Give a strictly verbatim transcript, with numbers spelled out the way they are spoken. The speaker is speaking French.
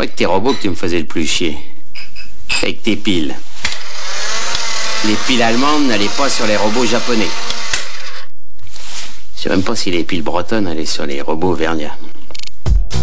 pas que tes robots que tu me faisais le plus chier. Avec tes piles. Les piles allemandes n'allaient pas sur les robots japonais. Je sais même pas si les piles bretonnes allaient sur les robots vernias.